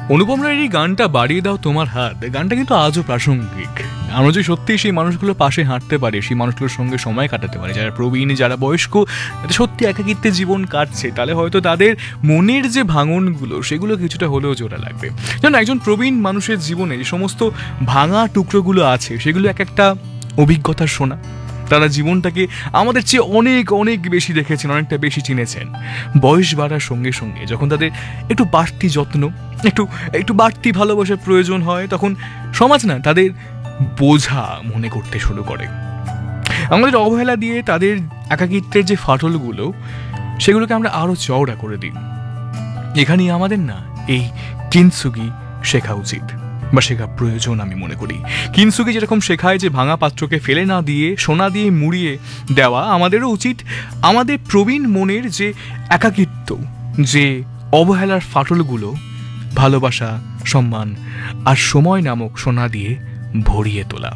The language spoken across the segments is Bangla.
অনুপম রায়ের এই গানটা বাড়িয়ে দাও তোমার হাত, গানটা কিন্তু আজও প্রাসঙ্গিক। আমরা যদি সত্যি সেই মানুষগুলোর পাশে হাঁটতে পারি, সেই মানুষগুলোর সঙ্গে সময় কাটাতে পারি, যারা প্রবীণ, যারা বয়স্ক, সত্যি একাকিত্বে জীবন কাটছে, তাহলে হয়তো তাদের মনের যে ভাঙনগুলো সেগুলো কিছুটা হলেও জোড়া লাগবে। যেন একজন প্রবীণ মানুষের জীবনে যে সমস্ত ভাঙা টুকরোগুলো আছে সেগুলো এক একটা অভিজ্ঞতার শোনা। তারা জীবনটাকে আমাদের চেয়ে অনেক অনেক বেশি দেখেছেন, অনেকটা বেশি চিনেছেন। বয়স বাড়ার সঙ্গে সঙ্গে যখন তাদের একটু বাড়তি যত্ন, একটু একটু বাড়তি ভালোবাসার প্রয়োজন হয়, তখন সমাজ না তাদের বোঝা মনে করতে শুরু করে। আমাদের অবহেলা দিয়ে তাদের একাকিত্বের যে ফাটলগুলো সেগুলোকে আমরা আরো চওড়া করে দিই। এখানেই আমাদের না এই কিনসুগি শেখা উচিত বা শেখা প্রয়োজন আমি মনে করি। কিনসুগি যেরকম শেখায় যে ভাঙা পাত্রকে ফেলে না দিয়ে সোনা দিয়ে মুড়িয়ে দেওয়া, আমাদেরও উচিত আমাদের প্রবীণ মনের যে একাকিত্ব, যে অবহেলার ফাটলগুলো ভালোবাসা, সম্মান আর সময় নামক সোনা দিয়ে ভরিয়ে তোলা।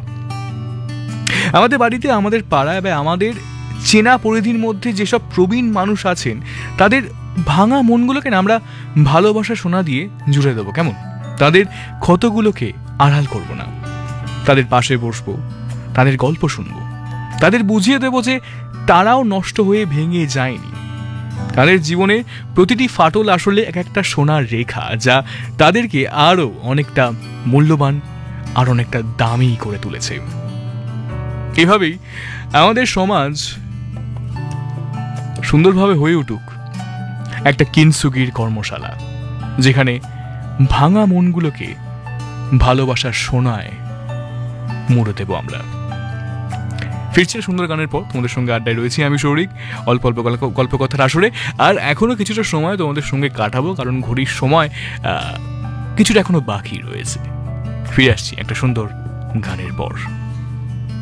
আমাদের বাড়িতে, আমাদের পাড়ায় বা আমাদের চেনা পরিধির মধ্যে যেসব প্রবীণ মানুষ আছেন, তাদের ভাঙা মনগুলোকে না আমরা ভালোবাসা সোনা দিয়ে জুড়ে দেবো। কেমন? তাদের ক্ষতগুলোকে আড়াল করব না, তাদের পাশে বসবো, তাদের গল্প শুনবো, তাদের বুঝিয়ে দেব যে তারাও নষ্ট হয়ে ভেঙে যায়নি। তাদের জীবনে প্রতিটি ফাটল আসলে এক একটা সোনার রেখা, যা তাদেরকে আরো অনেকটা মূল্যবান আর অনেকটা দামি করে তুলেছে। এভাবেই আমাদের সমাজ সুন্দরভাবে হয়ে উঠুক একটা কিনসুগির কর্মশালা, যেখানে ভাঙা মনগুলোকে ভালোবাসার সোনায় মুড়ে দেব আমরা। ফিরছে সুন্দর গানের পর, তোমাদের সঙ্গে আড্ডায় রয়েছি আমি সৌরিক, অল্প অল্প গল্পকথার আসরে। আর এখনো কিছুটা সময় তোমাদের সঙ্গে কাটাবো, কারণ ঘড়ির সময় কিছুটা এখনো বাকি রয়েছে। ফিরে আসছি একটা সুন্দর গানের পর।